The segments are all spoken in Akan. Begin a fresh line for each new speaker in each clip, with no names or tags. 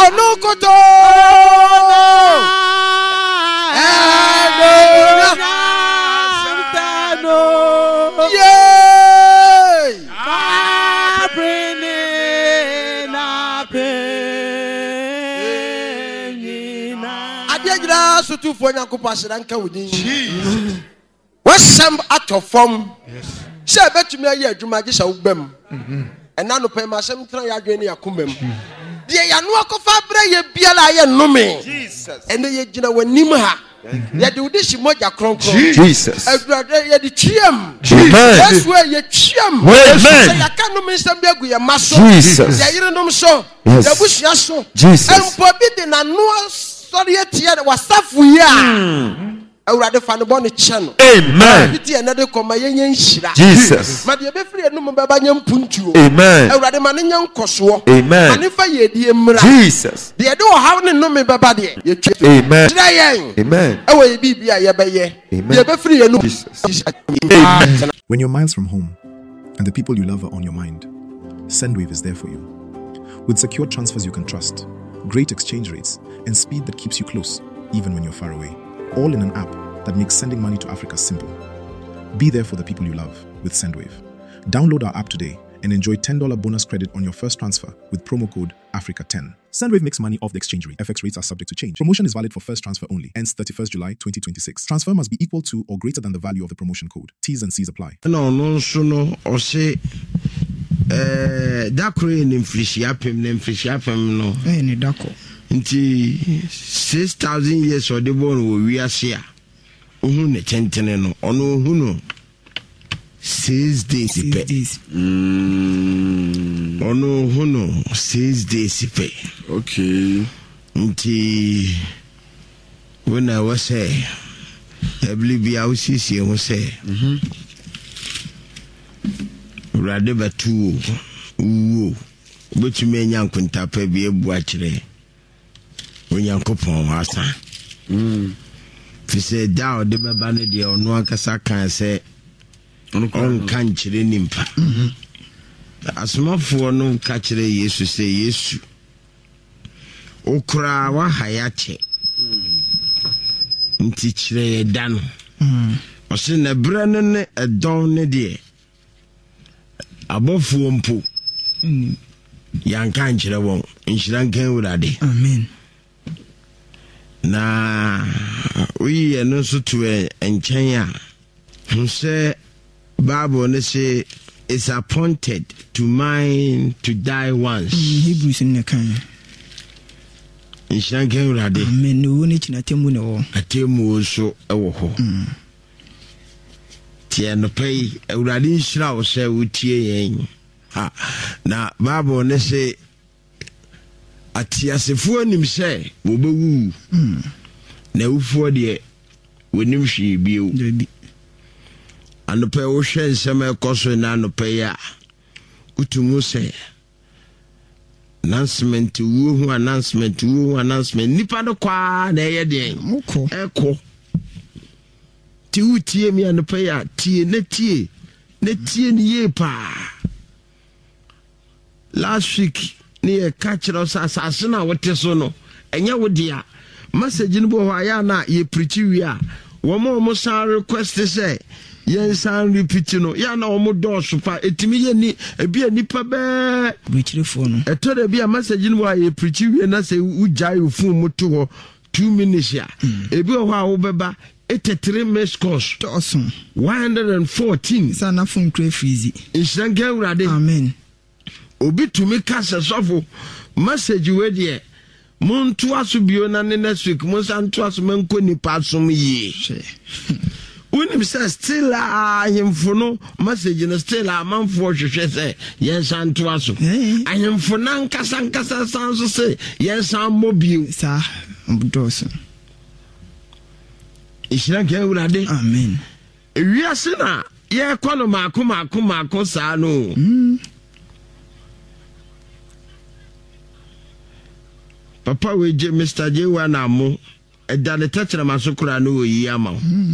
Onukoto. So to for Yankopasanka within West at your form. Say, I bet you me a year to my Gisabem. And now no pay my same try again. Yakumem. Dear Yanuako Fabre, ye Biala, no me. Jesus. And the Yajina were Nimaha. Yet do this Moja Cronk. Jesus. As you are the Chiam. That's where you Chiam. I can't miss some beg with your muscle. Jesus. I don't so. The bush yasso. Jesus. And forbidden and no. Sorry, was stuff we are. I would rather find a bonnet channel. Amen. Another Jesus. But you be free and no Babanian Puntu. Amen. I would rather Manian Coswo. Amen. And if I hear the Jesus. They don't have no me babadi. Amen. Amen. I will be Amen. You be free and no Jesus.
When you're miles from home and the people you love are on your mind, Sendwave is there for you. With secure transfers you can trust, great exchange rates, and speed that keeps you close, even when you're far away. All in an app that makes sending money to Africa simple. Be there for the people you love with Sendwave. Download our app today and enjoy $10 bonus credit on your first transfer with promo code Africa10. Sendwave makes money off the exchange rate. FX rates are subject to change. Promotion is valid for first transfer only. Ends 31st July 2026. Transfer must be equal to or greater than the value of the promotion code. T's and C's apply.
No, or say Dakre Nimfishapem no. Any Dako. 6,000 years or the born we are here. Uhun chentene no ono hunu 6 days pay. Ono hunu 6 days pay. Okay. Nti when I was say I believe I was see was say rather but two but you may young kunta pay be a boachre. When you go for Hasa, if you say down the Babanidi or no Kasa can say on country nimpa. As more for no catcher, yes, to say yes. Okra wa hayache. Teacher dano. Or send a brennan a down dear. Above Wompo. Young country won't, and she don't care with that. Amen. Na we are not so to Kenya. Who say Bible and say it's appointed to mine to die once. Hebrews in the Kenya. In Shanghai, men no need to attend a team so a woho. Tiano pay a radin shroud say with tea. Now Bible and say Atiasefo nim say wo bewu na ufo de wonim hwe bio anope wo hwe nsem ekoso na anope ya utumu say announcement nipa do kwa na ye de eko ti utie mi anope ya tie ni ye pa last week near catch us as asana what is so no enya wo dia message no bo ya na ye preach we a wo mo san request say yen san repeat no ya na wo mo do so pa etimi ye ni ebi anipa be preachfo no eto de bia message no bo ye preach we na say ujai ofun mo to ho 2 minutes ya ebi ho a wo beba 83 miss course to awesome 114 sana fun kre freezy inshange urade amen obi tumi kasa sofo message we de muntu aso bio na next week mo san to aso manko ni pasom yi unim say still ahemfo no message no still amanfo hwehwe say yen san to aso ahemfo nan kasa san so say yen san mobile sa mbudoso ishira ke urade amen ewiase na ye kwano mako sa no Papa we je Mr. J1 amo eda le tetre masokura no oyi ama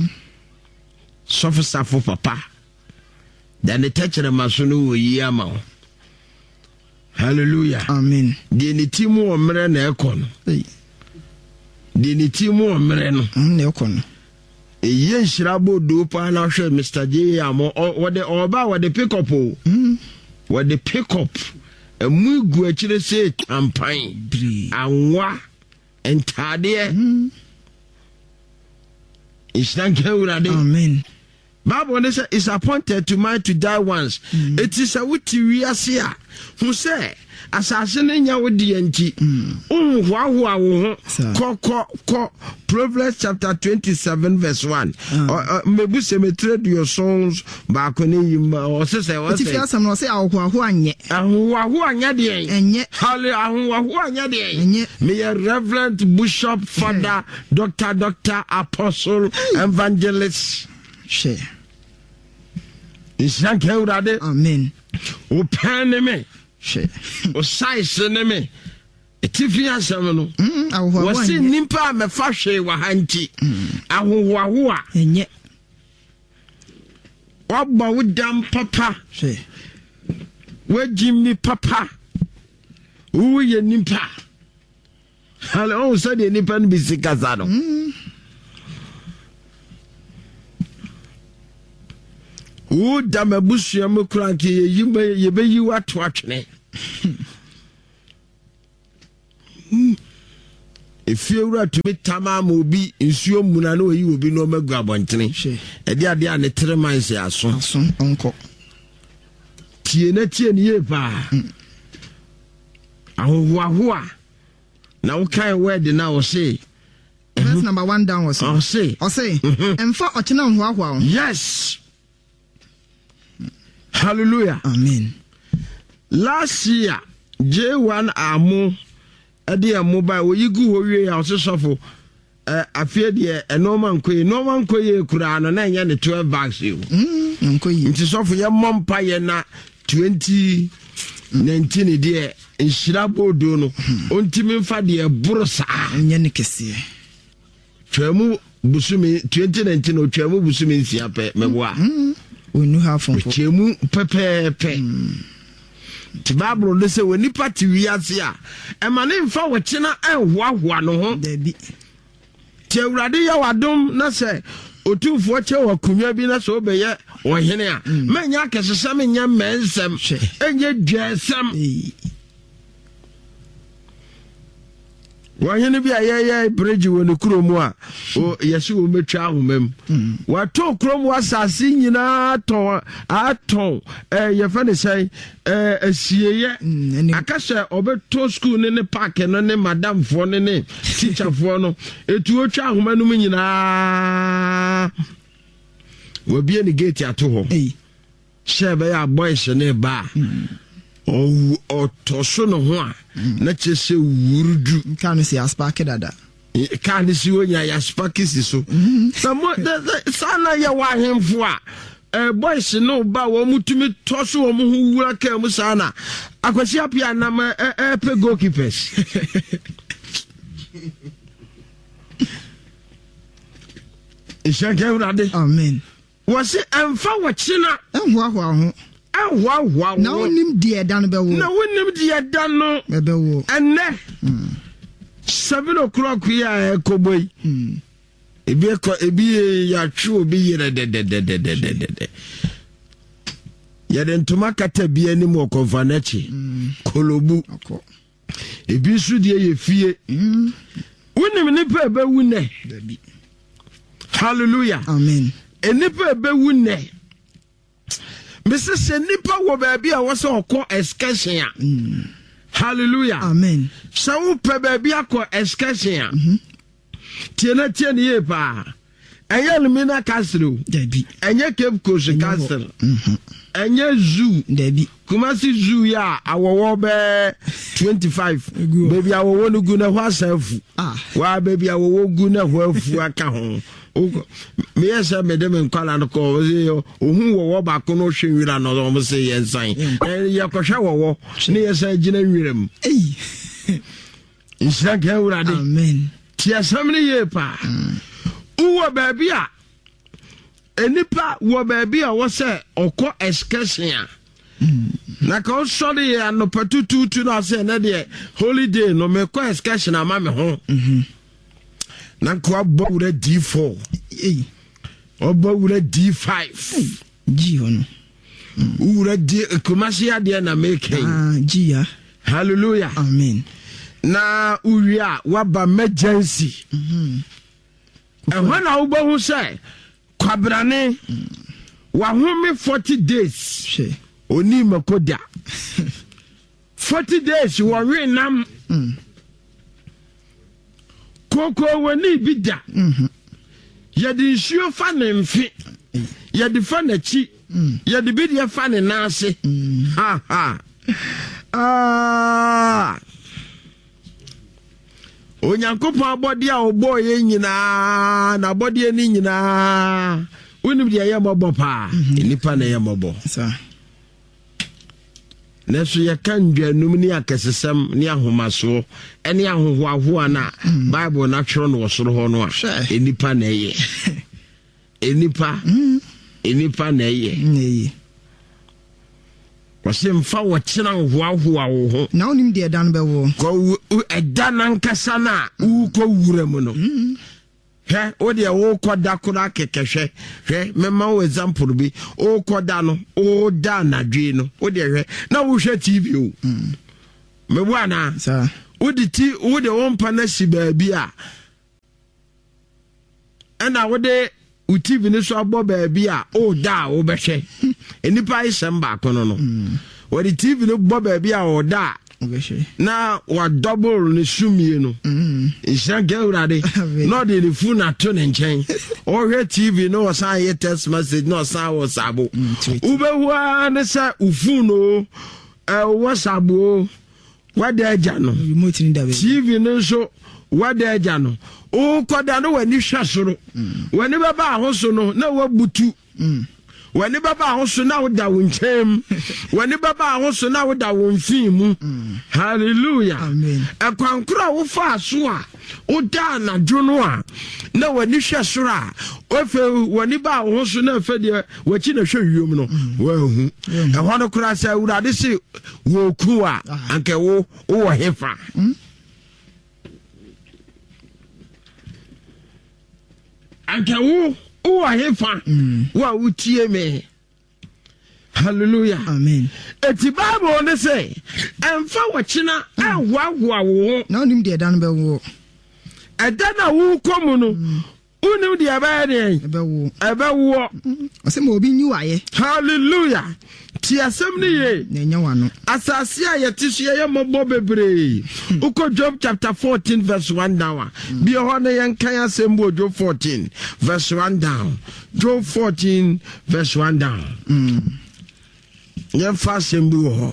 sofo safo papa da le tetre maso no oyi ama Hallelujah.
Amen.
De ni timu omre na ekɔ no. De ni timu omre no.
Na ekɔ no.
Eye nhyirabo do pa na hwɛ Mr. J amo wode oba wode pick up o. Wode pick up. Emu gu akire se campaign. Anwa entade.
Amen.
Bible says it's appointed to man to die once. It is a wuti wiasia. Who say asase nya wodi enti. Unhwa wo ko Proverbs chapter 27 verse 1. Mebu se metrade your songs back on him or say what say.
If you some say ahwa anye.
Ahwa anya de.
Enye.
Hallelujah ahwa anya de. Me Reverend Bishop Father Dr. Apostle Evangelist
share.
Amen. O pen me.
Share.
O size me. Etifi asem no. Wasi nimpa me fa hwe wa hanti. Ahohoaho a.
Enye.
Waba wudam papa.
Share.
Wajimi papa. Uye nimpa. Hello, so the nimpa no bisika za no. O damabusu am kranke ye be yi wato atwene. If you were to be tamam obi nsuo muna na oyi obi no magu abontene. E de ade ane treman se aso.
Aso onko.
Tie ne ye ba. Ahohoaho na wo kan word na wo say.
Verse number 1 down was.
Oh say.
Emfa ochena hoahoa.
Yes. Hallelujah.
Amen.
Last year, J1 Amu, Edia mobile, where you go away, I was suffer. I fear the Norman Quay, Kuran, and then 12 bags you. It is off your mom payena 2019 dear in Shirabo Dono, Untimin Fadia Bursa,
and Yanikesi.
Tremu Busumi 2019 or Tremu Busumi Siape, Memoir.
We knew how from
Chemu pepe. Tibabro de se we nipa ti wiase a e ma ne mfa wo chena ehwa no ho
da bi
ti awurade ya wadom na se otufo che wa kunwa bi na so obeye wo hene a manya kesesa menya mensem enye dwesem wahene bi ayeye bridge woni kromu a o yesi wo metwa ahomam wato kromu asase nyina aton ye fa ne sai asieye akase obeto school ne park no ne madam fo ne teacher fo no etu otwa ahomanum nyina wo bie ne gate ato ho shebe ya boys ne ba o toso no ho a na chese wurudu
kan si aspake dada
kan si onya ya spake si so samo sana ya wa hemfo a boys no ba wo mutumi toso wo ho wura ka mu sana akwasi apia na ma pe goalkeepers ishanke urade
amen
wasi emfa wo china
enhoahoa ho
wow.
Na wonim die dan be wo.
Na wonim die dan no.
Be wo.
Enne. 7 o'clock ya ekoboi. Ebi ya twu obi yere de. Ya den tuma kata bi ani mo konfanachi. Kolobu. Ebi su die ye fie. Wonim ni pe be wune. Hallelujah.
Amen.
Eni pe be wune. Mrs. Nipa wo baby a was okọ excursion. Hallelujah.
Amen.
So wo pe baby akọ excursion. Tie ne ye pa. Enye Lumina Castle.
Debi.
Enye Cape Coast Castle. Enye zoo.
Debi.
Kumasi zoo ya awowo be 25. Baby awowo no gu na ho asafu. Wa baby awowo gu na ho afu aka ho. Me yesa me dem nkwala no ko ohun wo ba ko no hwewira no mo se yensan ya ko hwa wo ne yesa gina nwirem insha ga urade
amen
ti asamne ye pa uwo baby a enipa wo baby a wo se okọ excursion Na ka sorry no patutu na say na de holiday no me kwa excursion ama me ho. Na ko abawura D4. Obawura D5.
G on.
Ura di commercial de na make.
G ya.
Hallelujah.
Amen.
Na uria waba emergency. And when I ubahu say kwabrane wa home 40 days. Oni makoda 40 days wa we nam koko wani bida yedi nsuo fa ne mfe yedi fa na chi yedi bidia fa ne nase ha onyankopon abodi a obo ye nyina na abodi ani nyina woni bia ye mobo pa nipa na ye mobo
Sir.
Nesu ya kanduanum ni akesesem ni ahomaso eni ahohoaho na Bible na twero no wosoro ho no a enipa na eye enipa na eye wase mfa wo kyena ahohoaho ho
na onim de dan be wo
ko edan ankasa na uko wura mu no he o de wo koda kura kekehwe hwe mema wo example bi o koda no o da na dwe no o de hwe na wo hwe TV o me bu ana
sir
o de wo mpa na si ba bi a ana wo de u TV ni so abo ba bi a o da wo be hwe enipa isem ba kono no wo de TV no bo ba bi a o da na wa double ni sumie no isha geurade no de ni fu na to ne nchen o hwe TV no san ye text message no san wo sabo ubehua ne sa ufu no wo sabo wada aja no
remote ni da be
TV no so wada aja no o koda no wani hwasoro wani baba ahoso no na wabutu wani baba ahoso na woda wonchem wani baba ahoso na woda wonfimu hallelujah
amen
ekwankura wo fa so a woda na dwono a na wani hwasoro a ofe wani ba ahoso na fe de wachi na hwewiem no wahu ehwo no kura sa urade se wo ku a anke wo hefa anke wo hefa wa utie me hallelujah
amen
eti Bible ne say emfa wachina ahwaahwa wo
na onim de dan be wo
edana wo komu no unim de abade ebe wo
ose mo obi nyu aye
hallelujah ti asem ne ye
na nya wano
asase a yetisu ye mobo bebre uko Job chapter 14 verse 1 down bi ho na yen kan asem bo Job 14 verse 1 down Job 14 verse 1 down yen fa asem bi ho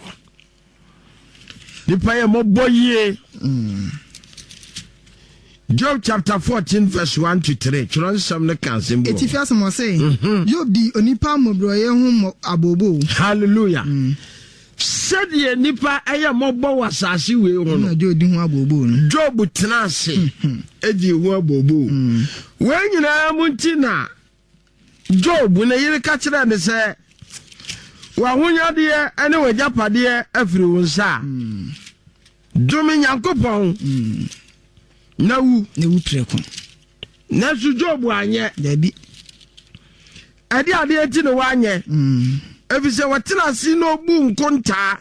nipa ye mobo ye Job chapter 14 verse 1 to 3 chron some na kan asem bo
eti fi asem o say Job di onipa mobroye hu abobo
hallelujah said ye nipa eye mobo wasase we hu no
Job di hu abobo no
Job tenase edi hu abobo we nyina muntina Job na yire ka kire ne se wa hunyade ene wajapade afiri wonsa dumi nyankopon na wu preko na su Job anye
dabi
ade ade eti no wanye efise watena si no bu nkonta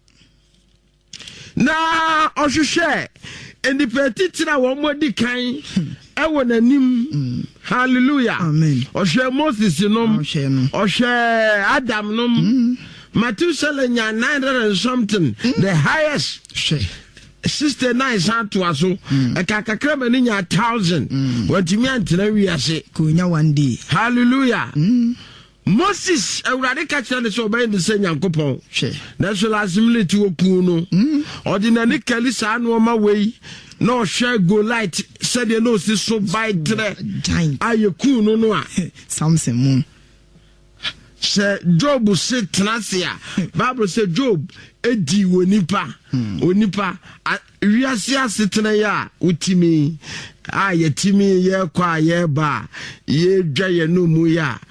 na ohwehwe endipeti tira wo modi kan ewo nanim hallelujah
amen
ohwe Moses nom ohwe Adam nom Matthew nya 900 and something the highest 69 santo aso ekakakrama ni nya 1000 watimi antena wiase
ko nya one day
hallelujah Moses awurade ka kire ne so obey ne se nyankopon na so lasimility oku no ordinary kalisa no ma wei no share go light said you know so by tre ayeku no a
Samson moon
se Job se trasia Bible say Job edi wonipa onipa wiase asetena ya utimi yetimi ye kwa ye ba ye dwa ye no mu ya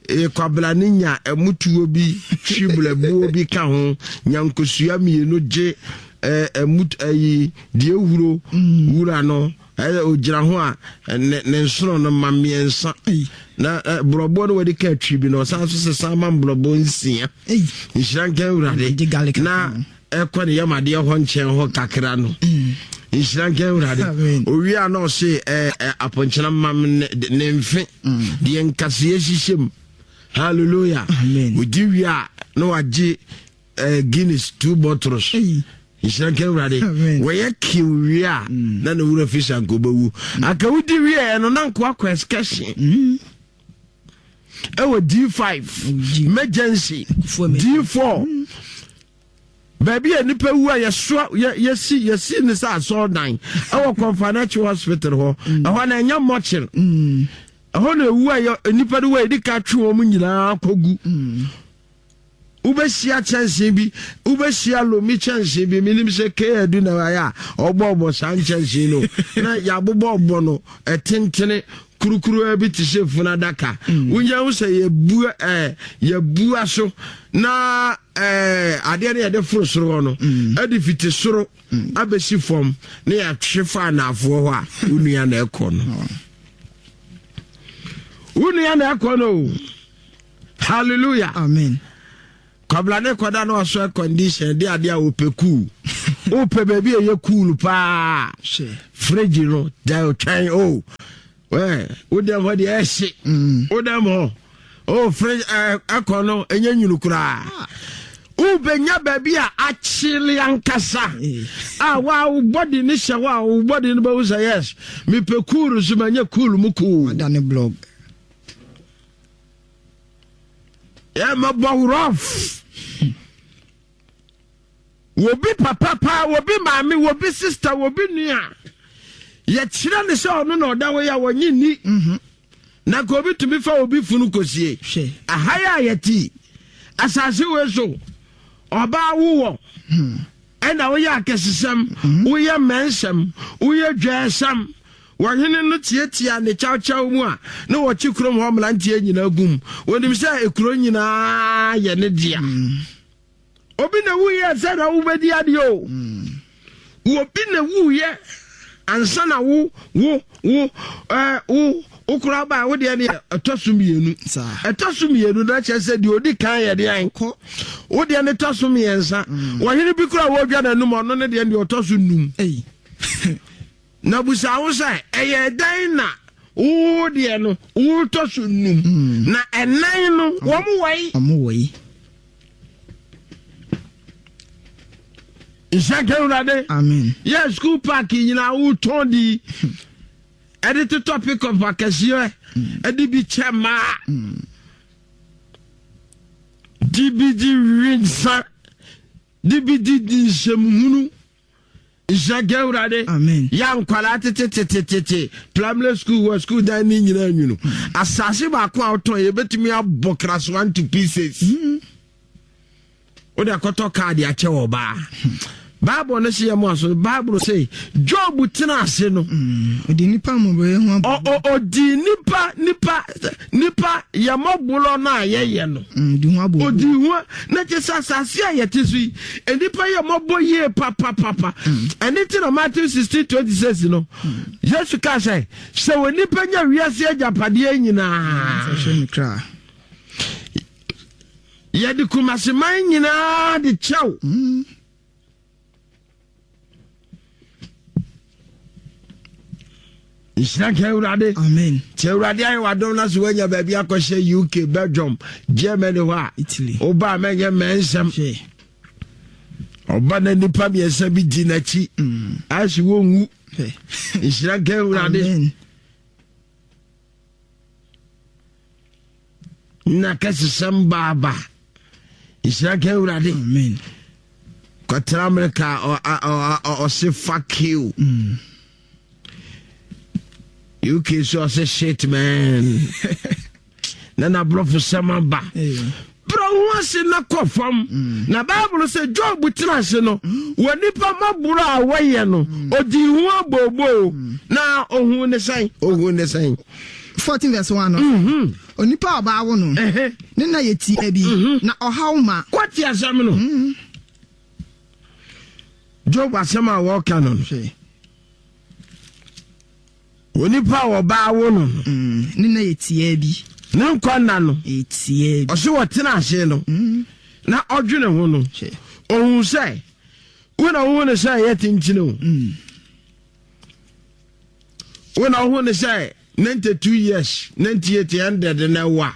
kwabla ninya emutuo bi twiblebuo bi ka ho nyankosua mienu gye emut ayi die huro wura no ogira ho a ne nsoro no mamiensa na brobo no wadi ka twibi no san so sama brobo nsia nhyiranka urade na ekwane yamade ho nchen ho kakra no nhyiranka urade owia no se aponchena mam ne mfe de nkase hyihyem hallelujah udi wia no agi Guinness 2 bottles Ishanke urade we kiwia na no wura fisha nkobawu aka wudi wi no na nko akwa excursion ewo D5 emergency D4 baby anipa wu ayeswa yesi ni sa so dan ewo Confinancial Hospital ho ho na nya mochil ho na wu anipa do we di ka twe o mu nyina kogu ubesia chanse bi ubesia lomi chanse bi minim se ke adu na ya obo san chanse no na ya bobo no etentene kurukuru abi ti se funa daka unya wo se ye bua so na ade ne de foro soro no adi fiti soro abesi fom na ya twefa na afo ho a unua na ekono hallelujah
amen
Kabla ne kwada no aso condition de ade a opeku ope baby e cool pa fridge no da try we dem ho de ehye dem ho fridge akono enya nyunu kura ubenya baby a achili ankasa wa body ni hye wa body no be say yes me pekuru so manya cool muku
dane blog
ma rough wobi papa wobi mami wobi sister wobi nua ye kira ne se ono na odawo ya wonyi ni na ko bi tumi fa obi funu kosie ahaya yati asase weso oba wo ena wo ya kesesam wo ya mensam wo ya dwasam wahene no tietia ne chawchaw mu a na wo chikrom ho mlantie nyina gum wonim se ekuro nyina ye ne dia obi na wuye se na wo bedi ade o obi na wuye ansa na wo ukura ba wo de ne atosumienu atosumienu na che se de odi kan ye de anko wo de ne tosumiensa wahene bi kura wo dwa na num ono ne de otosunum na busa wo sai eye dan na wo de no wo tosunum na enan no wo mu wai Ishanke urade
amen
yes school park nyina wo tondi edit topic of vacation edibi chema dbd rinsa dbd di semhunu Ishanke urade
amen
ya nkwala tete primary school was school dan ni nyina nwunu asase ba ko auto ye betumi abokras 1 to pieces Oda koto card ya che oba Bible no say mo so Bible say Job tena ase no
odi nipa mo be ho
odi nipa ya mobulo na ayeye no
di ho abo
odi ho na che sasase ayetesui enipa ya mobo ye papa anything no Matthew 16:26 no Jesus ka say se woni pa nya wiase agapade nyina
se mi kra
Yadi kumasiman nyina de chaw Ishanke urade
amen
che urade ayi wadom na so wanya baabi akɔhye UK Belgium Germany wa
Italy
oba menye mensem oba na nipa miensa bi di na chi ashi wonwu Ishanke urade
amen
na kasisam baba Ishanke urade
amen
Kwatra America or say fuck you UK so say shit man Nana bro for sama ba bro wants na kofam na Bible say Job tena se no wonipa mabura awaye no odi hu abobo na ohun ne san
14 verse 1 no onipa oba wo no ne na yeti abi na ohawma
kwati asem no Job asema wo ka no onipa oba wo no
ne na yeti abi
na nkwana no
yeti abi
oso wotena ase no na odwene ho no ohun say wona wo ne say yetinchine o wona wo ne say 92 years 98 100 na wa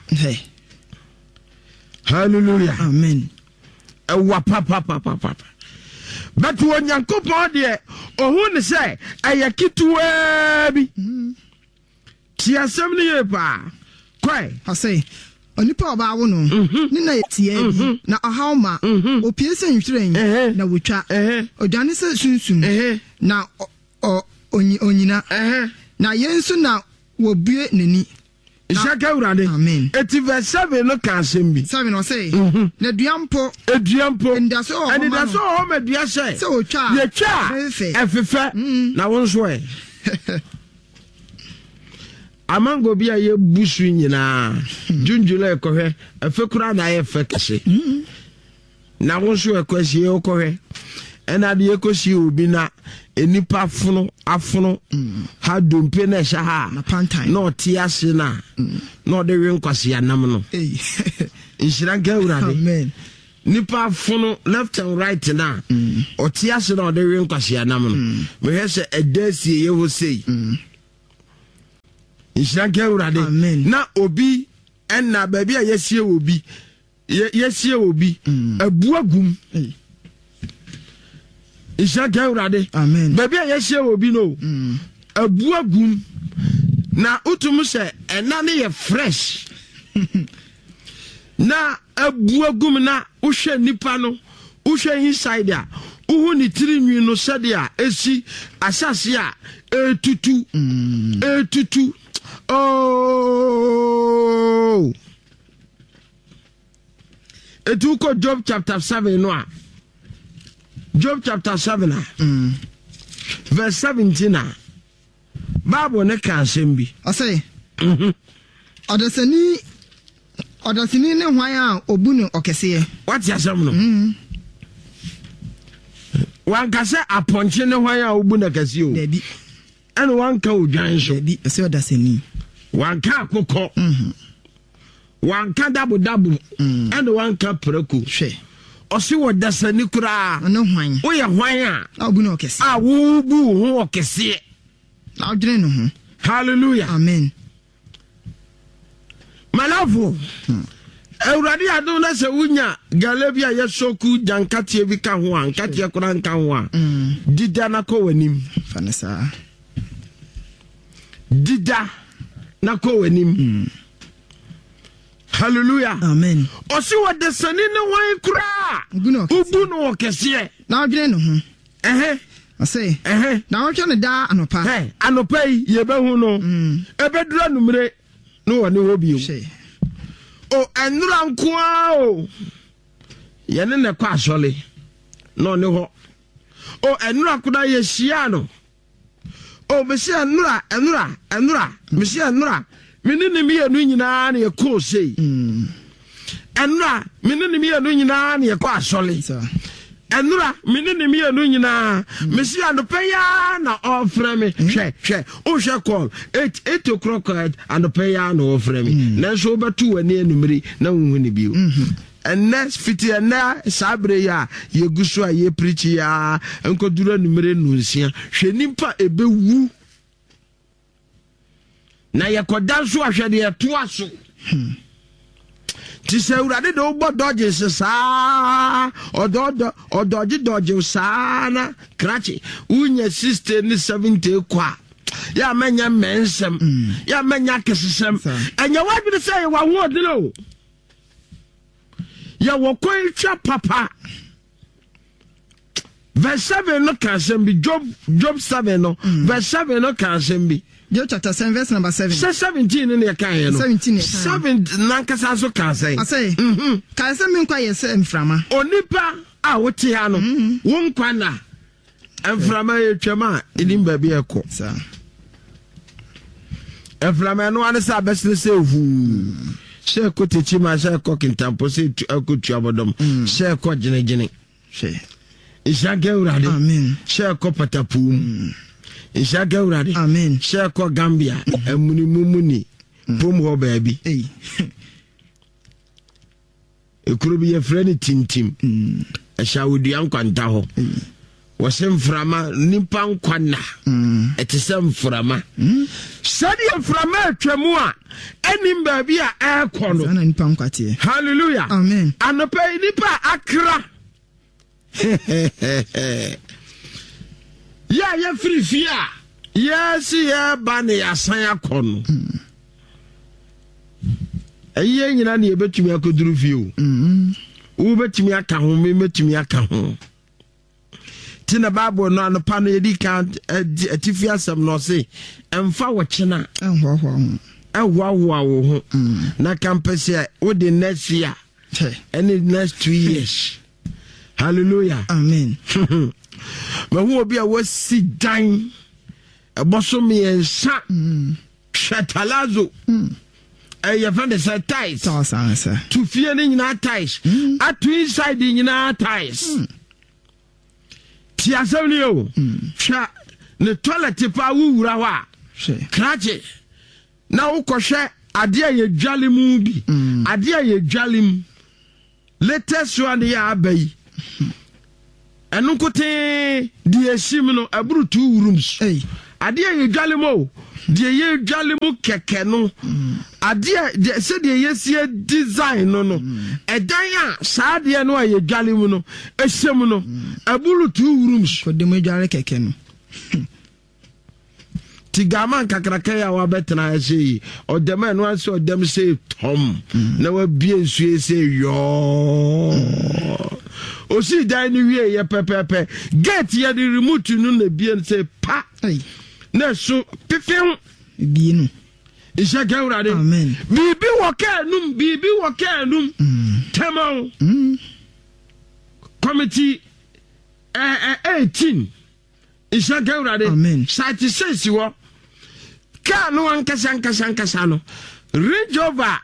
hallelujah
amen
ewa papa but when yankopon de ohun ne say ayakitua bi ti asem ne ye pa kwai
ase onipa oba wo no ne na yeti abi na ohawma opiese nhwiren na wotwa odwane se sunsun na onyina na yensu na wobue nani
Ishaka urade
amen
eti verse 7 no kan asem bi
7 no say na duampo
ndaso o medua say
se otwa
ye twa efefe na wonso e amango bia ye busu nyina junjula ekohwe efekura na ye fekese na wonso ekosie okohwe ena de ekosie obi na enipa afono ha dompe na sha ha
na pantai
na otiase na na de wenkwase anam no inshira ga urade
amen
nipa afono left and right na otiase na de wenkwase anam no me hese edasie ye wo sei inshira ga urade na obi enna baabi a yesie obi abuagum Ishaka urade
amen
baby a yehye obi no abuagum na utum se ena ne ye fresh na abuagum na uhwe nipa no uhwe inside a uhu ni tirinwi no sede a esi asase a etutu oh etuko Job chapter 7 no a Job chapter 7 verse 17 Bible ne kan sembi
ase odasani ne hwan a obu no okese
what ya sam no wan ka se aponche ne hwan a obu na kase o
dabi
ene wan ka odwan so
dabi ase odasani
wan ka akokọ wan ka dabo ene wan ka prako
hwe
osi wo dasani kura
no hwan
wo ye hwan a
obu no okese
wo bu ho okese
na odwene no ho
hallelujah
amen
malafo Euradi adu na se wunya galebia yesoku jankatie bi ka ho an katie kura nka ho a dida na ko wanim
fanesa
dida na ko wanim hallelujah
amen
osi wode sani ne wan kura ubu no okese
na odwene no ho ase na wotwe ne da anopa
anopa ye be hu no ebedura numre no woni hobi o enura nkoa o ye ne kwa asole no ne ho o enura kuda ye hia no o be se enura me se enura menene me yanu nyina na ye ko sei enura menene me yanu nyina na ye kwa asole enura menene me yanu nyina me se anopeya na ofre me hwe o hwe call 8 o'clock anopeya na ofre me na so betu wani enumri na hu ni bio and next fiti na sabre ya ye guso a ye preach ya enkodura numere nunsia hwe nimpa ebewu na yakoda so ahwede eto aso ti se urade do bo dodge sa dodge sa na krachi unya 60 ni 70 kwa ya menya mensem ya menya kesesem enya wadwe say wa ho odino ya wokoitwa papa verse 7 no kan sembi Job 7 no verse 7 no kan sembi
Job chapter 7 verse number 7
17 ne ya kan no
17
7 nankasa so kan say
asay kan say me kwa yese mframa
onipa a wote ha no wo nkwa na mframa ye twama edim ba bi ekọ Eframeno ane sa besle se hu. Se ko techi ma se ko kintampo se ko tuabodom. Se ko jene.
Se.
Ishake urade.
Amen.
Se ko patapum. Ishake urade.
Amen.
Se ko Gambia. Muni. Pom ho baby.
Hey.
Ekuru bi ye freni tintim. Ashawudi ankwanta ho. Wasem frama nipa nkwana. Etesem frama. Sadi frama atwamu a enim baabi a ekono.
Ana nipa nkwate.
Hallelujah.
Amen.
Anope nipa akra. Ya free fia. Yes ya bane yasan akono. Eye nyina na ebetumi akoduru fie o. Wo betumi aka ho me betumi aka ho. Tina Bible no anopa no yedi count atifi asem no se emfa wo chena ehwa wo ho na campus wo the next year and the next 2 years. Hallelujah.
Amen.
Ma hu obi a wasi dan eboso me ensa shatalazo your friend is ties. To fear in our ties. At to inside in our ties. Tiasolio. Sha the toilet tipa urawa. Cratchet. Now, Koshe, Adia ye jolly movie. Adia ye jolly. Latest one the abbey. And Uncote, dear Simino, a brew 2 rooms. Adia ye jolly mo. Dear ye jolly mo kekeno. Adia said yes ye design no. A dia sadia no ye jolly mono. A semono. A brew 2 rooms.
For the major kekeno.
Tigaman kakrakaya wa betna say or the man once or them say Tom. Now be say yo. O see dine ye pepe. Get ye the remote to no be and say pa. Na so pifim
bi no.
Ishaka urade.
Amen.
Bibi waka num. Tamau. Committee 18. Ishaka urade.
Amen.
Sati sensi wo. Ka no ankasa no. Range over.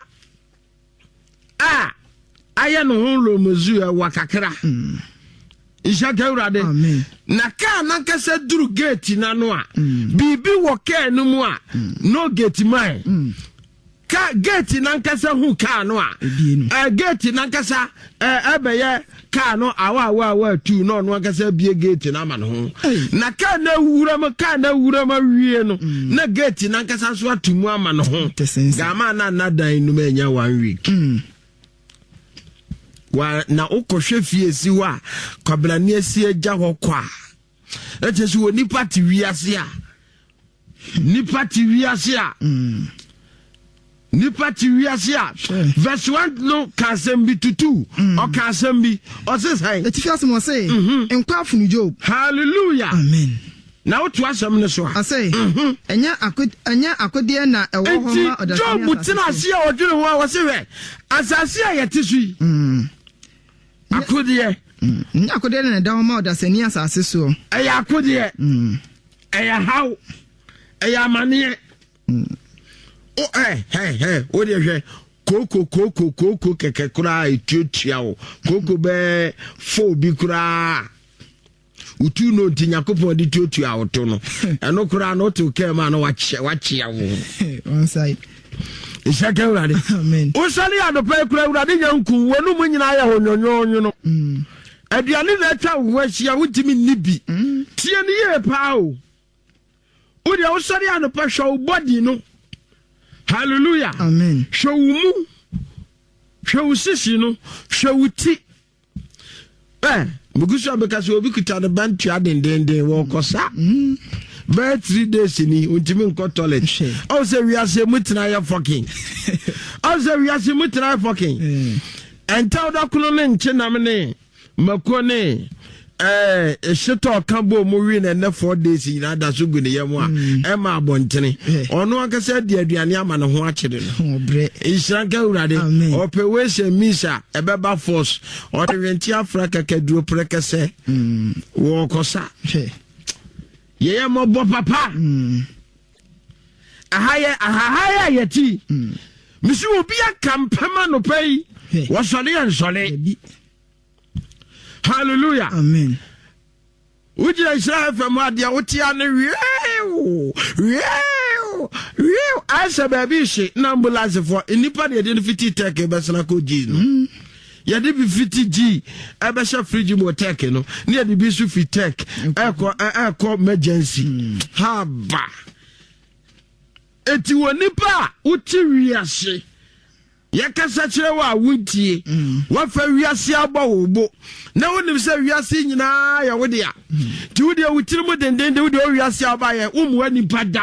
Aya no honlo mozu wakakra. Ishaka urade.
Amen.
Na ka nankasa duru gate na no a. Bibi wo ka no mu a. No gate mine. Ka gate nankasa hu ka no a. Gate nankasa ebeye ka no awa tu no nankasa bie gate na ma no ho. Na ka na wura ma wie no. Na gate nankasa so atumu ama no ho. Gama na dan no ma nya 1 week. Wa na ukohwe fie si wa kwabla ne si agya ho kwa echesu woni party wiase a verse 1 no kasem bi tutu o kasem bi o se sai
etifi asem say enkwa funu Job.
Hallelujah.
Amen.
Na otu asem ne so
I say enya akode na ewo ho ma odasani
Job tina ase a odwere ho a wo se we asase a yetisu akode
akode na da ho ma odasani asase so
eya akode eya how eya mane o de hwe koko keke kura etuatua wo koko be fo bi kura utu no tinyakopon di tuatua wo to no eno kura no to kema no wachia wo
one side
Ishaka urade.
Amen.
Usali adopa kura urade nyanku wonu mu nyina ya honyonyo no. Aduane na atwa wo ahia wutimi nibi. Tie ne ye pa o. Udi usali adopa show body no. Hallelujah.
Amen.
Show mu. Show sisi no. Show ti. Mugusu abekasi obi kuta ne bantu adendenden wo kosa. By 3 days ni untimi nko toilet. O se we ase mutina ya fucking. O se we ase mutina ya fucking. Enta oda kuno ne nche na me mako ne sheto kambo mo wi na 4 days na da so gu ne yemu a e ma abontene. Ono akasa di aduane ama ne ho akire no.
Obre.
Isranka urade. Ope we se misa ebeba force. O de wenti Africa kaduro prekese. Wo kosa. Ye mo bo papa. ahaya yeti misi obi akampema no pay wasole ansole hallelujah
amen
Ujira Israel from Wadia Utian Asa baby she nambulance for nipa de didn't fit take a basanako G no. Ya de be 50G abasha fridge mo take no. Near the bisu fit take call emergency. Haba. Eti wo nipa uti wiase. Yakasa kire wa wuntie wa fa wiase aba wo bo na wonim se wiase nyina ya wode a ti wode wutiri mu denden de wode wiase aba ye umu ani pada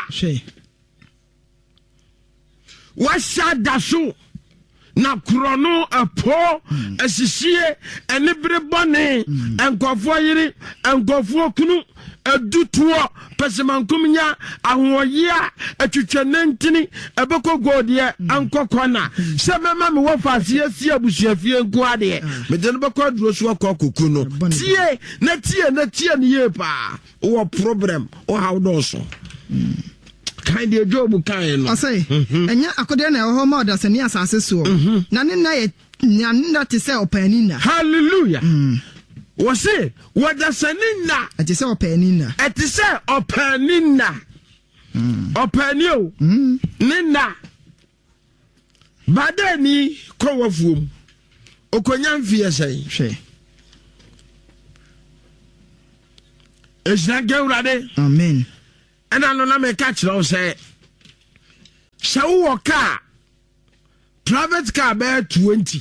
wa shada so na krono apo asisie ene bere bone enkofo yiri enkofo kunu adutuo pesemankumnya ahoyia atwitwanentini ebeko godie ankokona semema me wofase asi abusuafie nko ade me de no beko duro so akokuku no tie ne ye pa wo problem o how do so kind of job kind no
say enya akode na ho ma odase ne asase so na ne na ye nyanna te se opanina
hallelujah Wase wadasanina
atise opanina
atise opanina opanio nina badani kowafuom okonya mfie sei
hwe
esna gewrade
amen
ana no na me catch lo say shawo car private car be 20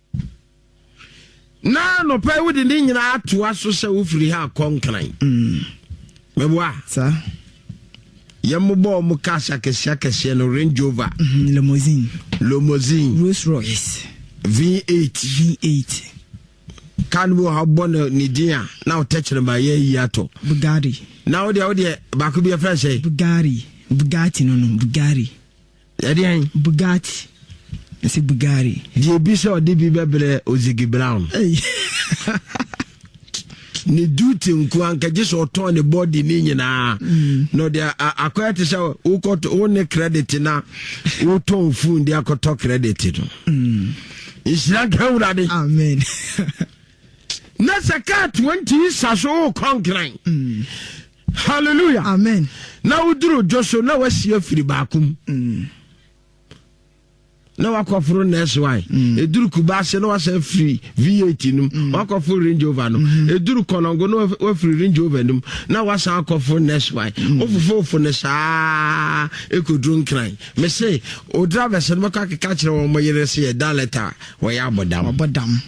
na no pay with the nyina atoa so se wo firi ha konkran meboa
sa
yembo mo kasa kese no Range Rover
limousine
Rolls
Royce
V8 kanwo ha bono ni dia na o techere ba ye yato
Bugatti
na o de ba ko bi e fresh
Bugatti no Bugatti
ya de
Bugatti ese Bugatti
die bi se o de bi bebre Ozigi Brown ni duty nko anka je so ton ne body ni nyina no de akwate se wo ko to ne credit na wo ton phone de akoto credit no isra gawrade
amen
na saka 20 saso concrete hallelujah
amen
na uduru joso na wasi afiri baakum na wakofuru NSY eduru kubase na wasa free V8 num wakofuru Range Rover no eduru konongo na wafiri Range Rover num na wasa akofuru NSY ofufo ne saa ekodru nkran me say o driver se no ka kire wo mo yere se ye daleta wo ya bodam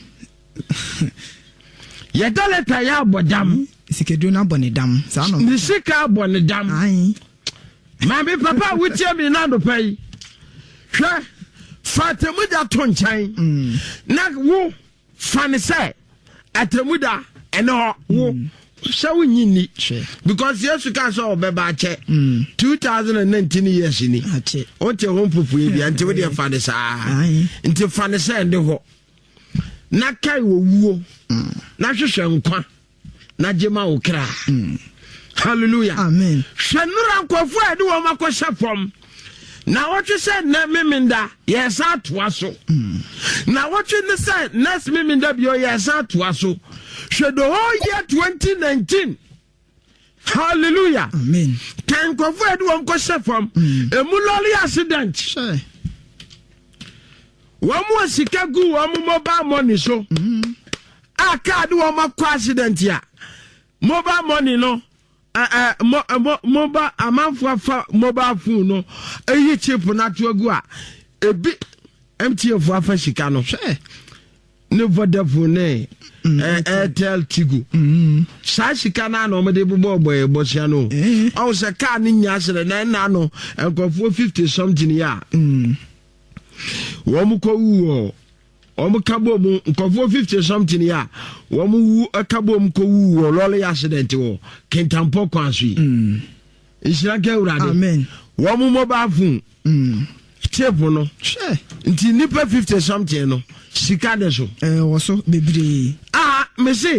ye daleta ya bodam
sikedu na bonedam sa no
ni sika bonedam
ai
ma be papa wutie mi na do pai hwe Fatamuda tonchan na wo fanise atamuda eno wo shawo nyini because yesu ka so obeba che 2019 years ni o te hon pupu bi ante wo de fanise nti fanise ende ho na kai wo wuo na hwehwe nkwa na jema okra hallelujah
amen
hwenura nkofo ade wo makosha fom na what you said na miminda yes atwaso na what you said next miminda bio yes atwaso she the whole year 2019 hallelujah
amen
kan ko fu edu won ko shefam emuloli accident
sure
wo mo sika gu wo mo mobile money so aka do wo makọ accident ya mobile money no mobile amanfo mobile phone no eyi chip na to agu a ebi MTN fo afa sika no ne Vodafone ne Airtel Tigo sa sika na no me de bobo sia no o se car ni nya sere na no enkofo 50 something ya wo mu ko wu o kabo mu nkofo 50 something ya wo mu kabo mu ko wu lole accident wo kentampo kwansu isira ke urade
amen
wo mu mobile phone table no nti nipa 50 something no sika de so
wo so bebre
me say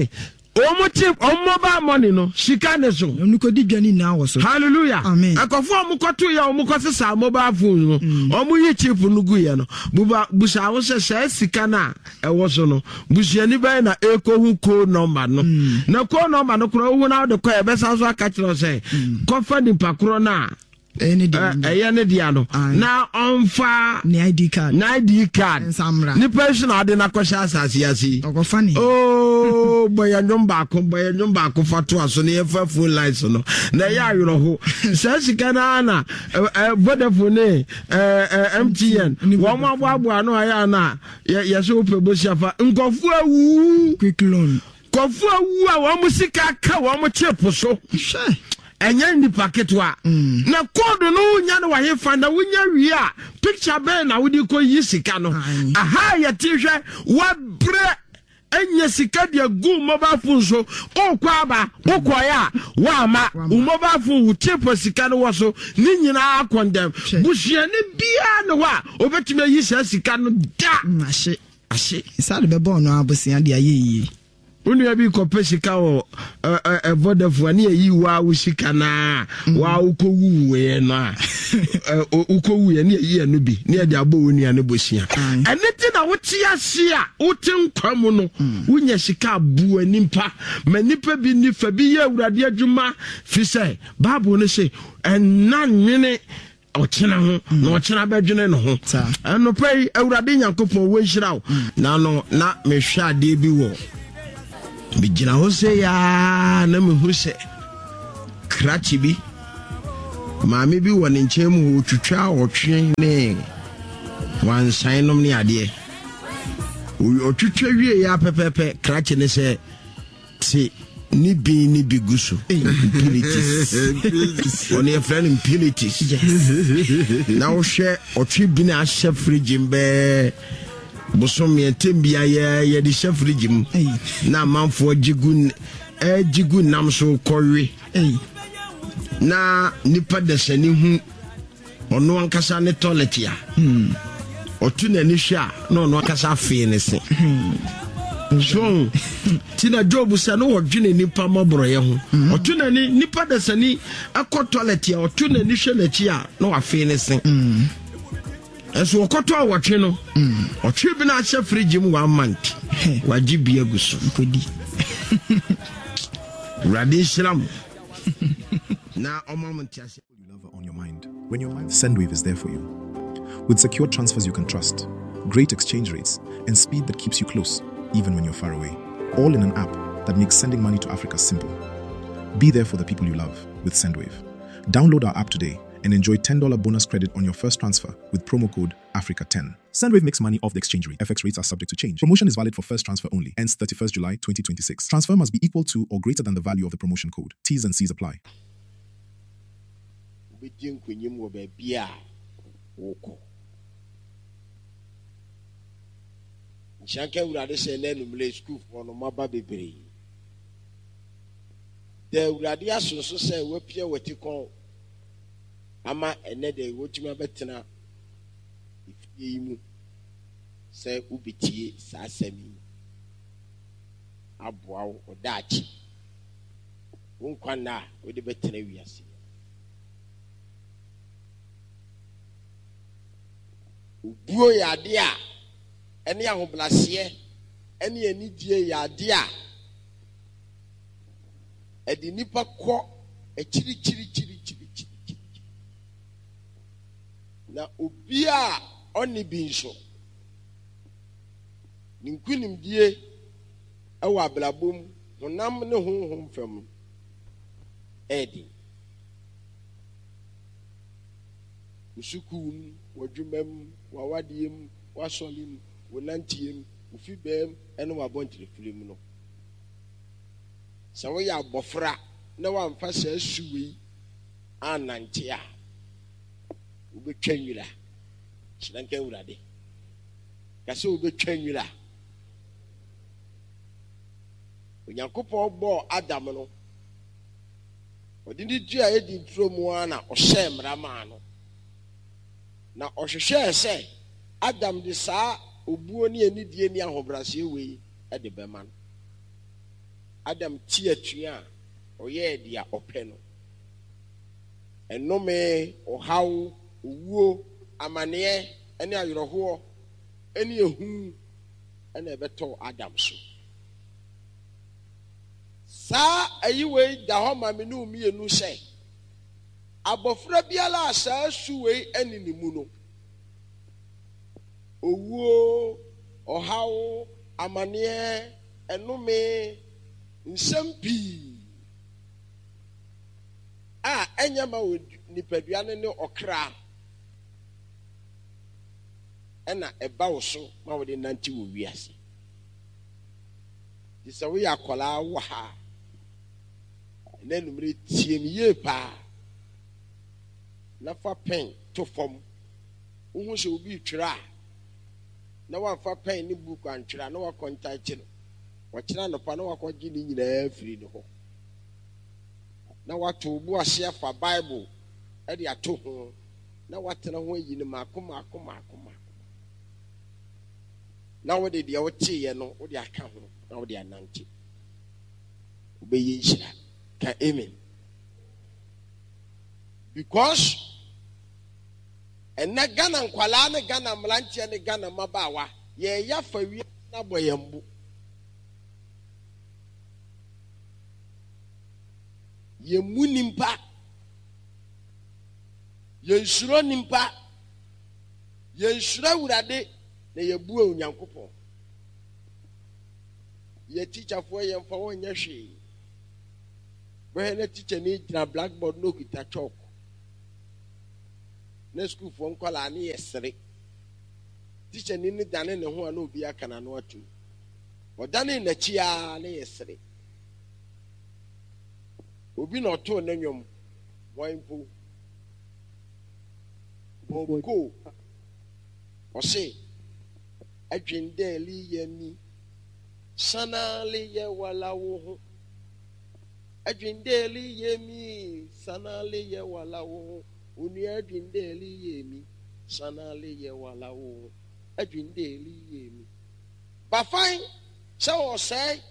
mobile money no sika ne so
onukodi dwani na wo so
hallelujah
amen
akofo omukoto ya omukoto sa mobile phone no omuyi chip no guye no busa wo se sika na ewo so no busuani ban na ekohu code number no na code number no kro wo na de ko e besa so aka kiro se kofa ni pakro na ene dia no na onfa
ni ID card
nsamra ni person ade na kwasha asase asi
okofa ni
boya nyomba ko fatu aso ne fa phone lines no na ya ayoro ho sika na Vodafone MTN wo mo aboabo no aya na ya so pebosia fa nkofu awu
quick loan
kofu awu a wo musika ka wo mo chepo so enya ndi paketwa na code no nya no wahe fanda wonya wi a picture be na wodi ko yi sika no aha ya tihwe wa bre enya sika dia gu mobile phone so okwaba okoya wa ma mobile phone chepo sika no wo so ni nyina akondem buhia ne bia no wa obetime yi sika no da ahye
isa de be bon no abosia de ayeyi
unu ya bi kope sika o Vodafone ni yi wa usika na wa ukowu we na ukowu ye ni yi anu bi ni e de abo woni anu bosia eneti na wote ase a wote nkwam no unya sika abu animpa manipa bi ni fa bi ye awurade adwuma fi se bible no se enanwene ochena ho na ochena badwene no ho eno pay awurade nyankopon wo nhira na no na mehwa ade bi wo bijina ho se ya na mehu se krachi bi maame bi woni nkyem ho twitwa otwe ne wansan nom ne ade otwitwa wie ya pepepe krachi ne se ti ni bi gusu impurities oni a friend impurities na wo hwe otwe bi na ahye fridge mbe bosom yentembia ye de chef regime na manfo jigu nam so kowe na nipa de sani hu ono ankasa ne toilet ya otu na ni hwa na ono ankasa fe ne se so tina job sa no wodwene nipa mabro ye ho otu na ni nipa de sani akọ toilet ya otu na ni hwa na chi a na wa fe ne se eso okoto awotwe no otwe bi na ahye fridge mu 1 month waji bia gusu kodi radi shram na omamonti ase
you love on your mind. When your mind Sendwave is there for you. With secure transfers you can trust, great exchange rates, and speed that keeps you close even when you're far away. All in an app that makes sending money to Africa simple. Be there for the people you love with Sendwave. Download our app today and enjoy $10 bonus credit on your first transfer with promo code Africa10. Sendwave makes money off the exchange rate. FX rates are subject to change. Promotion is valid for first transfer only. Ends 31st July 2026. Transfer must be equal to or greater than the value of the promotion code. T's and C's apply.
ama ene de wotuma betena ifie mu se ubitie sa asami aboa odachi wonkwana we de betena wiase ubuo ya de a ene ahoblase ene anidie ya de a edi nipa kọ chiri na obia oni binso ninkunim die ewa ablabom honam ne honhom fam edi usukum wadwumam wawadiem wasolim wonantiem ufibem ene wabontire firim no sawo ya abofra na wamfa sa suwi anantia ubetwanwira chilanka urade kase ubetwanwira onyankopɔ bɔ Adam no odini dua edi ntromu ana ɔhyɛ mrama no na ɔhwehwɛ sɛ Adam de saa obuo ne anidie ne ahobrase wei de bɛma no Adam Tiatua, or ye, dear Openo. And no me, or how, woo, amane, any of your who, any of whom, and never told Adam so. Sa, a you wait, the home I knew me and no say. Abofra biala sa suwe eni ni muno. Owo, ohawo, amane, enome, nsempi. Enyama wo nipaduane ne okra. Ena eba wo so ma wo de nanti wo wiase. Disa wo yakola wa ha. Na numere tie mi ye pa. Na fa pen to fom. Wo se obi twira. Na wa fa pen ni book an twira na wa contact no. Wa kira no pa na wa kwaji ni nyina afiri ne ho. Na wa to bu ahye fa Bible e de ato ho. Na wa tena ho yi ne makoma. Na wo de wo tie no wo de aka ho na wo de ananti. Obeyi nshira. Ka amen. Because and na Ghana nkwala ne Ghana mlantia ne Ghana mabawa ye ya fa wi na boyambu ye munimpa ye nsuro nimpa ye nsura wurade na ye buo onyankopon ye teacher fo ye mfa won nya hwe we na teacher ni gira blackboard no kita chalk na school for nkwala na yesere teacher ni ni dane ne ho na obi aka na no atu o dane na chia na yesere obi na oto na nwom wanpo boko o se adwendeli yemi sanali ye wala wo ho adwendeli yemi sanali ye wala wo ho uni adwindeli yemi sanali ye wala wo adwindeli yemi ba fine so say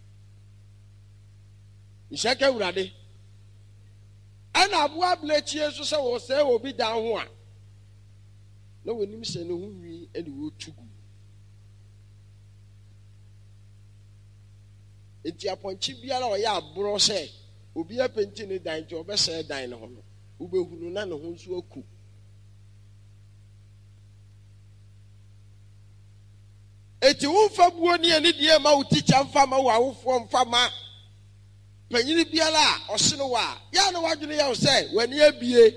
ishaka urade ana abu ablechi eso se wo say obi dan ho a na wonim se ne ho wi ene wo tugu enti aponchi biara o ya abro se obi apenti ne dan je obese dan ne ho no ubehunu na ne ho nso aku eti wonfa buo ne ani die ma uticha mfa ma wawofo mfa ma panyini biala ose no wa ya na wadwene ya se wani abie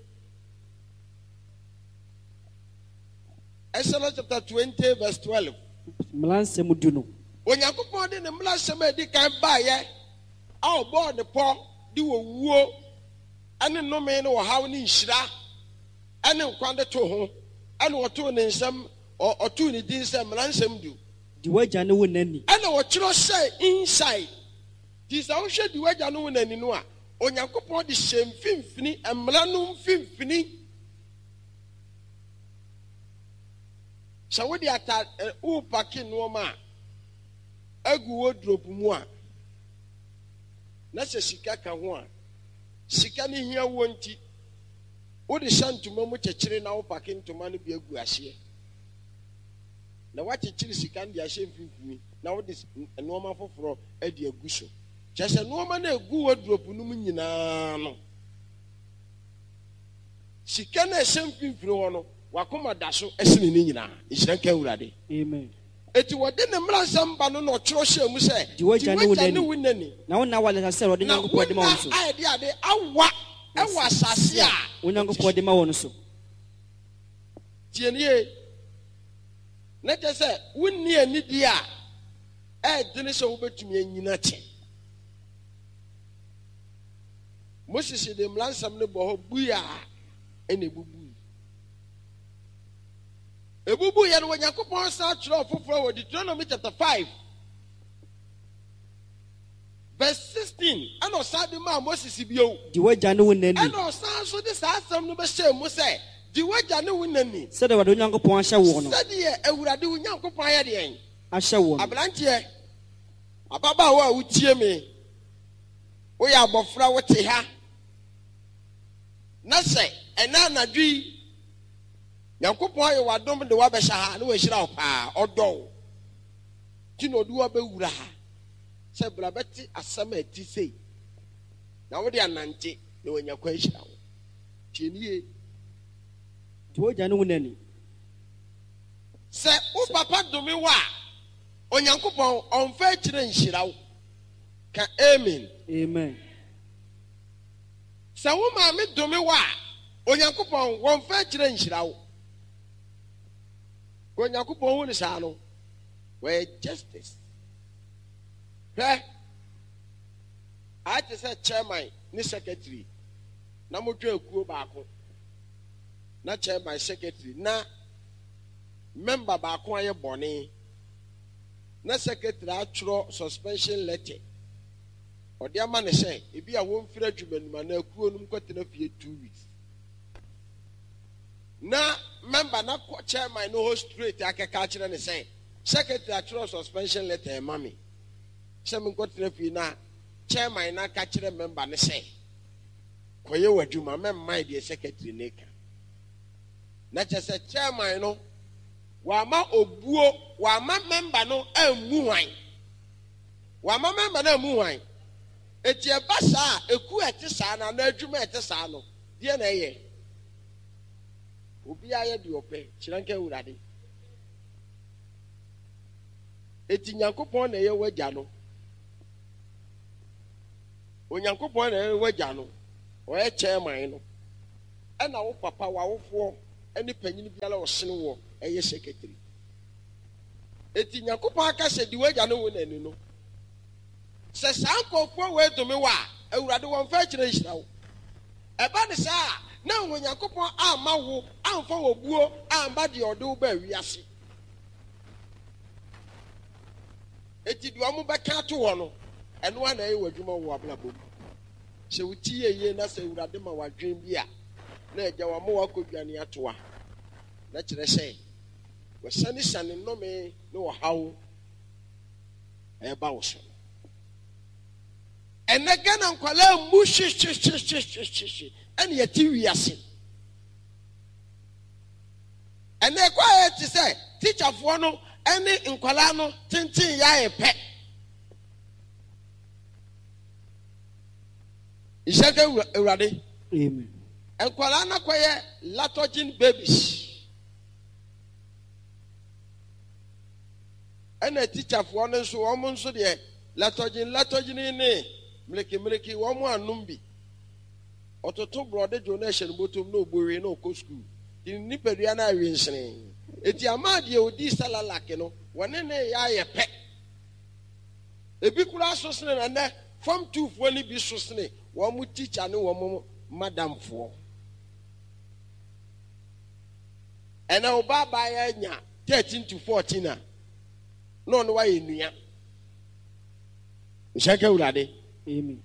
Exodus chapter 20 verse 12
mlansem du no
onyankopon de ne mlansem edi kan ba ye a obo ne po di wo wuo ane nnome ne wo haw ne nhira ane nkwande to ho ane woto ne nsam oto ne din nsam mlansem du
di waja ne wonani
ane wo kiro say inside this how should di waja ne wonani no a onyankopon de hyemfimfini emla no mfimfini shawodi ata u paki no ma agu wardrobe mu a na se sika ka ho a sika ne hia wonti wo de shantuma mu kyekere na wo paki ntoma no bi agu ahye na wa kyekere sika ndi ahye mfimfini na wo de enoma foforo adi agu so kyese enoma na agu wardrobe no mu nyina no sika na ahye mfimfini ho no wakoma daso esini ni nyina ihyanka urade
amen
eti wode ne mransam ba no no kyero hye mu se
di waja ne
wonani
na wona wale se rode nyankopon de ma won so
ade awa ewa asase a
wonyankopon de ma won so
tienie na je se wonni ani di a dine se wo betumi anyina che Moses de mransam ne bo ho buya ene bubu ebubu ye no Yakobon sa kyerɛ foforo wɔ Deuteronomy chapter 5 verse 16 ana ɔsa ma Moses bio
di waja ne wonani
ana ɔsa so de saa asɛm no bɛhyɛ mu sɛ di waja ne wonani
sɛ de wade Onyankopɔn ahyɛ wo no
sɛ de awurade Onyankopɔn ayɛ de yɛn
ahyɛ wo no
abranteɛ Ababaawa utie me. We are abofra wote ha. Na se ena anadwi Nyankopɔn aye wadom de wabɛhyɛ ha na wahyira wo paa ɔdɔ. Ti no du wabɛwura ha. Se bra bɛte asɛm a ti sei. Na wo de anante na wanya kwa hyira wo. Tie nie.
To agya ne wo nani.
Se wo papa domi wa Onyankopɔn ɔmfa kyerɛ nhyira wo. Ka amen.
Amen.
Se wo ma me domi wa Onyankopɔn wɔmfa kyerɛ nhyira wo. Onyankopɔn wo ne saa no. Where justice. Hwɛ. I just said chairman ni secretary. Na mo dwa ekuo baako. Na chairman secretary na member baako aye bɔne. Na secretary atwerɛ suspension letter. Ɔde ama ne sɛ ebi a wɔn fira adwuma numa na ekuo no nkɔtena fie 2 weeks. Na member na chairman no host straight akeka akyerɛ ne sɛ secretary atwerɛ suspension letter ɛma me. Sɛ me nkɔtena fie na chairman na ka kyerɛ member ne sɛ koye wadwuma memma de secretary ne ka. Na kyerɛ sɛ chairman no wama obuo wama member no ammu wan. Wama member no ammu wan. Eti eba saa eku ete saa na adwuma ete saa no die na eye. Obi aye de opɛ chiranka urade. Eti Nyankopɔn na ye wagya no. Onyankopɔn na ye wagya no. Oye chairman no. Ɛna wo papa wa wofoɔ ɛne panyin biara ɔsene wɔ ɛyɛ secretary. Eti Nyankopɔn aka sɛ di wagya no wo nani no. Sɛ saa nkɔfoɔ wɔ edome wa awurade wɔn fa kyerɛ nhyira wo. Ɛba ne saa na Onyankopɔn ama wo amfa wo buo amba de ɔde wo ba wiase. Eti di ɔmo bɛka to wɔ no ɛno ana ɛyɛ wadwuma wɔ abrabɔ mu. Sɛ wuti yeye na sɛ awurade ma wadwen bi a na ɛgya wa mo wakɔdwane atoa. Na kyerɛ sɛ wɔsane sane nnome ne wɔhaw ɛba wo so. Ɛnɛ Ghana nkwalaa mu hyehyehyehyehyehyehye ɛne yɛte wiase. Ɛnɛ ɛkɔ a yɛte sɛ teacherfoɔ no ɛne nkwalaa no tenten yɛ pɛ. Ìṣẹ́kẹ́ Ewurade.
Amen.
Nkwalaa na kɔyɛ latɔgyin babies. Ɛna teacherfoɔ no nso wɔn nso deɛ latɔgyin ne mmiriki wɔn anum bi. Ɔtoto brɔde jo na ɛhyɛ no bɔtɔm na ɔbɔwie na ɔkɔ sukuu. Nipadua na awie nsene. Eti ama deɛ odi salalake no wɔne ne yɛ ayɛ pɛ. Ebi kura so sene na nɛ form 2 foɔ ni bi so sene wɔn mu teacher ne wɔn mu madam foɔ. Ɛna ɔbaa baa nya 13 to 14 a na ɔno wayɛ nua. Nhyɛnka Ewurade.
Amen.